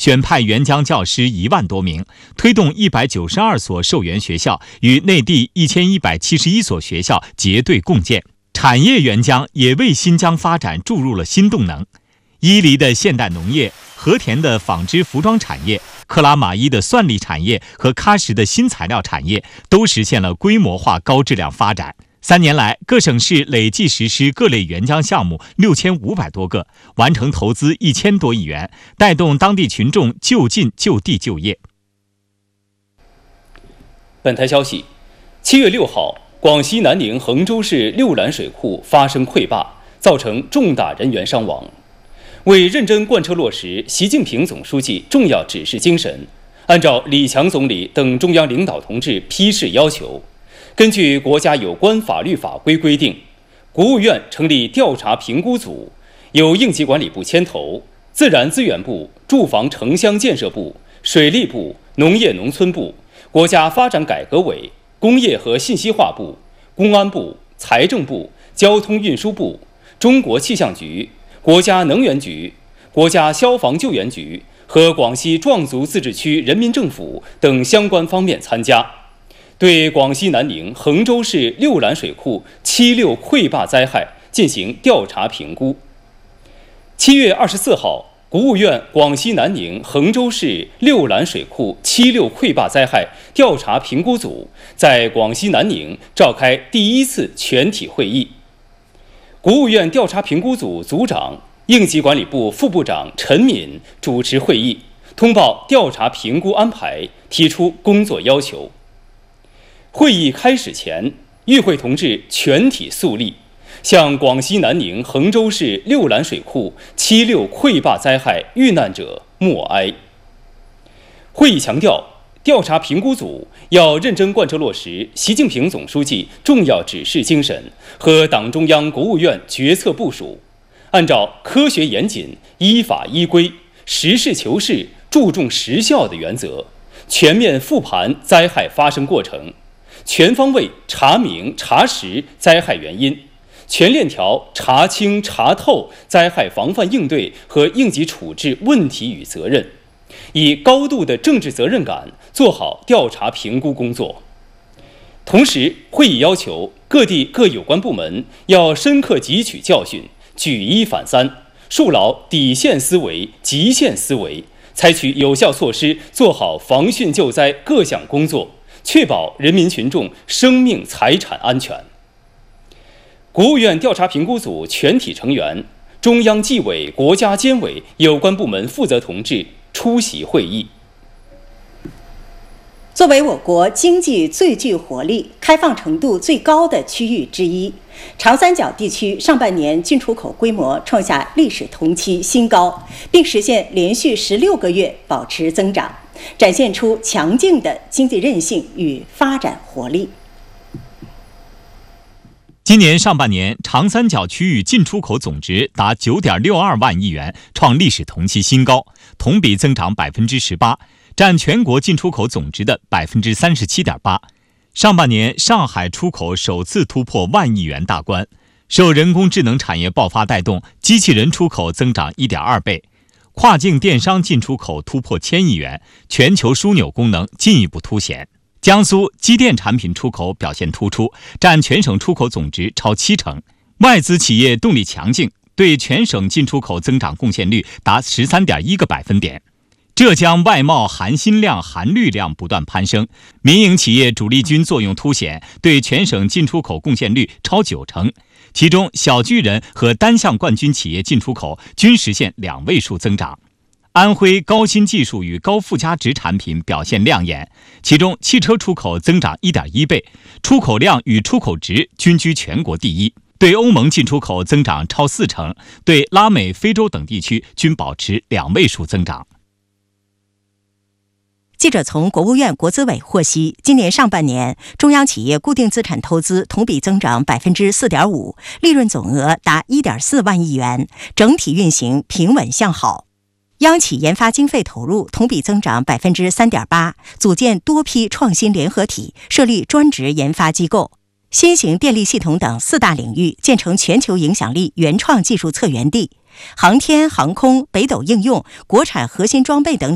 选派援疆教师1万多名，推动192所受援学校与内地1171所学校结对共建。产业援疆也为新疆发展注入了新动能。伊犁的现代农业、和田的纺织服装产业、克拉玛依的算力产业和喀什的新材料产业都实现了规模化高质量发展。3年来，各省市累计实施各类援疆项目6500多个，完成投资1000多亿元，带动当地群众就近就地就业。 本台消息，7月6号，广西南宁衡州市六兰水库发生溃坝，造成重大人员伤亡。为认真贯彻落实习近平总书记重要指示精神，按照李强总理等中央领导同志批示要求，根据国家有关法律法规规定，国务院成立调查评估组，由应急管理部牵头，自然资源部、住房城乡建设部、水利部、农业农村部、国家发展改革委、工业和信息化部、公安部、财政部、交通运输部、中国气象局、国家能源局、国家消防救援局和广西壮族自治区人民政府等相关方面参加，对广西南宁衡州市六兰水库76溃坝灾害进行调查评估。7月24号，国务院广西南宁衡州市六兰水库76溃坝灾害调查评估组在广西南宁召开第1次全体会议。国务院调查评估组组长、应急管理部副部长陈敏主持会议，通报调查评估安排，提出工作要求。会议开始前，与会同志全体肃立，向广西南宁衡州市六兰水库76溃坝灾害遇难者默哀。会议强调，调查评估组要认真贯彻落实习近平总书记重要指示精神和党中央、国务院决策部署，按照科学严谨、依法依规、实事求是、注重实效的原则，全面复盘灾害发生过程，全方位查明查实灾害原因，全链条查清查透灾害防范应对和应急处置问题与责任，以高度的政治责任感做好调查评估工作。同时，会议要求各地各有关部门要深刻汲取教训，举一反三，树牢底线思维、极限思维，采取有效措施，做好防汛救灾各项工作，确保人民群众生命财产安全。国务院调查评估组全体成员、中央纪委、国家监委有关部门负责同志出席会议。 作为我国经济最具活力、开放程度最高的区域之一，长三角地区上半年进出口规模创下历史同期新高，并实现连续16个月保持增长，展现出强劲的经济韧性与发展活力。 今年上半年，长三角区域进出口总值达9.62万亿元，创历史同期新高，同比增长18%，占全国进出口总值的37.8%。上半年，上海出口首次突破万亿元大关，受人工智能产业爆发带动，机器人出口增长1.2倍，跨境电商进出口突破1000亿元，全球枢纽功能进一步凸显。江苏机电产品出口表现突出，占全省出口总值超70%，外资企业动力强劲，对全省进出口增长贡献率达13.1个百分点。浙江外贸含薪量、含绿量不断攀升，民营企业主力军作用凸显，对全省进出口贡献率超90%，其中小巨人和单项冠军企业进出口均实现2位数增长。安徽高新技术与高附加值产品表现亮眼，其中汽车出口增长1.1倍，出口量与出口值均居全国第一。对欧盟进出口增长超40%，对拉美、非洲等地区均保持2位数增长。 记者从国务院国资委获悉，今年上半年，中央企业固定资产投资同比增长4.5%，利润总额达1.4万亿元，整体运行平稳向好。央企研发经费投入同比增长3.8%，组建多批创新联合体，设立专职研发机构，新型电力系统等4大领域建成全球影响力原创技术策源地，航天、航空、北斗应用、国产核心装备等